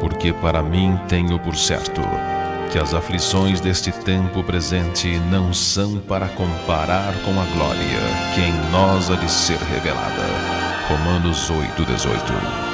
porque para mim tenho por certo que as aflições deste tempo presente não são para comparar com a glória que em nós há de ser revelada. Romanos 8:18.